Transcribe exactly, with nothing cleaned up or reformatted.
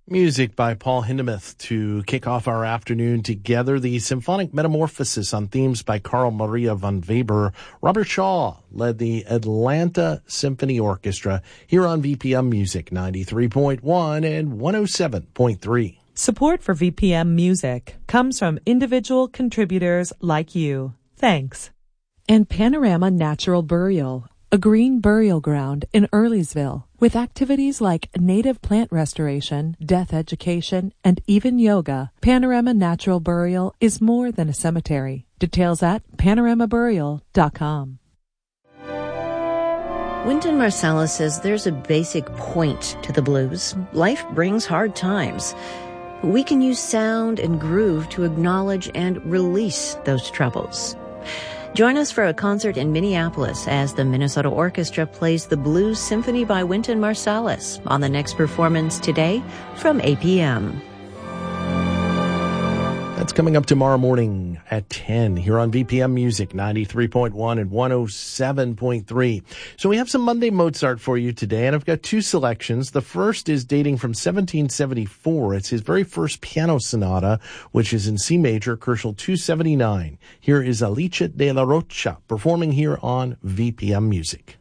Music by Paul Hindemith to kick off our afternoon together. The Symphonic Metamorphosis on themes by Carl Maria von Weber. Robert Shaw led the Atlanta Symphony Orchestra here on V P M Music ninety-three point one and one oh seven point three. Support for V P M Music comes from individual contributors like you. Thanks. And Panorama Natural Burial, a green burial ground in Earlysville, with activities like native plant restoration, death education, and even yoga. Panorama Natural Burial is more than a cemetery. Details at panorama burial dot com. Wynton Marsalis says there's a basic point to the blues. Life brings hard times. We can use sound and groove to acknowledge and release those troubles. Join us for a concert in Minneapolis as the Minnesota Orchestra plays the Blues Symphony by Wynton Marsalis on the next performance today from eight p.m. That's coming up tomorrow morning at ten here on V P M Music ninety-three point one and one oh seven point three. So we have some Monday Mozart for you today, and I've got two selections. The first is dating from seventeen seventy-four. It's his very first piano sonata, which is in C major, Koelschel two seventy-nine. Here is Alice de la Rocha performing here on V P M Music.